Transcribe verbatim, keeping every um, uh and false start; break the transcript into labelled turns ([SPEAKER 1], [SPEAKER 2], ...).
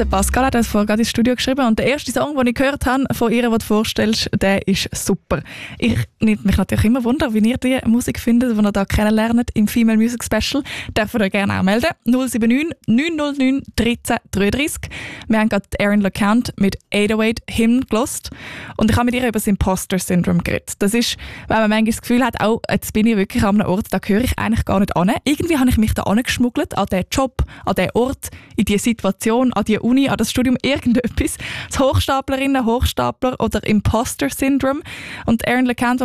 [SPEAKER 1] Der Pascal hat das vorher gerade ins Studio geschrieben und der erste Song, den ich gehört habe von ihr, den du vorstellst, der ist super. Ich nimmt mich natürlich immer Wunder, wie ihr die Musik findet, die ihr hier kennenlernt im Female Music Special. Dürft ihr euch gerne auch melden. null sieben neun neun null neun dreizehn dreiunddreißig. Wir haben gerade Erin LeCount mit acht acht acht Hymn gelost und ich habe mit ihr über das Imposter Syndrome geredet. Das ist, wenn man manchmal das Gefühl hat, oh, jetzt bin ich wirklich an einem Ort, da gehöre ich eigentlich gar nicht an. Irgendwie habe ich mich da angeschmuggelt, an diesen Job, an diesen Ort, in diese Situation, an die Uni, an das Studium, irgendetwas. Das Hochstaplerinnen, Hochstapler oder Imposter Syndrome. Und Erin LeCount,